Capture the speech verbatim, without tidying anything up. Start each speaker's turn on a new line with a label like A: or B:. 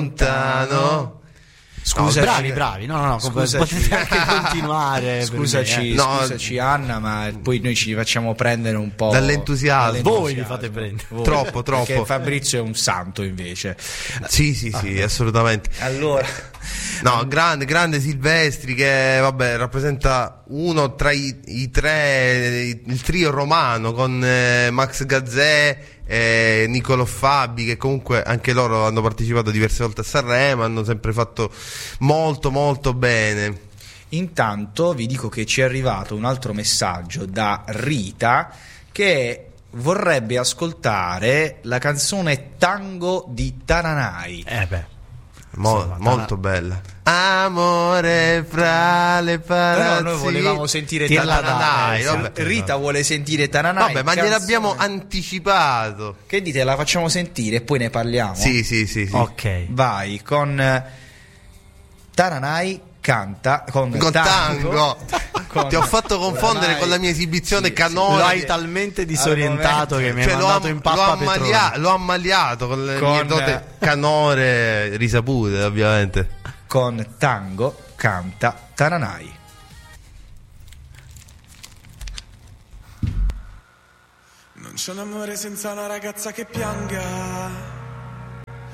A: lontano.
B: Scusaci,
C: no, bravi, bravi. No, no, no,
B: scusaci.
C: potete anche continuare.
B: Scusaci,
C: me, eh.
A: no,
B: scusaci Anna, ma poi noi ci facciamo prendere un po'
A: dall'entusiasmo.
B: dall'entusiasmo.
C: Voi vi fate prendere.
B: Voi.
A: Troppo, troppo.
B: Perché Fabrizio è un santo invece.
A: Sì, sì, sì, ah, assolutamente.
B: Allora,
A: no, grande, grande Silvestri che vabbè rappresenta uno tra i, i tre, il trio romano con eh, Max Gazzè e Nicolò Fabi, che comunque anche loro hanno partecipato diverse volte a Sanremo, hanno sempre fatto molto molto bene.
B: Intanto vi dico che ci è arrivato un altro messaggio da Rita che vorrebbe ascoltare la canzone Tango di Tananai.
C: Eh beh,
A: Mo-
C: insomma,
A: molto bella. Amore fra le palazzi.
B: Però noi volevamo sentire
C: Tirla
B: Tananai.
C: dai,
B: Vabbè, Rita vuole sentire Tananai.
A: Vabbè, ma
B: canzone.
A: gliel'abbiamo anticipato.
B: Che dite, la facciamo sentire e poi ne parliamo?
A: Sì, sì, sì, sì.
C: ok.
B: Vai con eh, Tananai canta con,
A: Con tango.
B: con
A: Ti ho fatto confondere
B: Tananai.
A: con la mia esibizione
B: Sì,
A: canora.
C: Lo hai talmente disorientato che mi hai
A: Cioè, l'ho,
C: mandato
A: am-
C: in pappa
A: l'ho,
C: Petrone.
A: ammalia- l'ho ammaliato con le
B: Con-
A: mie note canore risapute, ovviamente.
B: Con Tango canta Tananai.
D: Non c'è un amore senza una ragazza che pianga.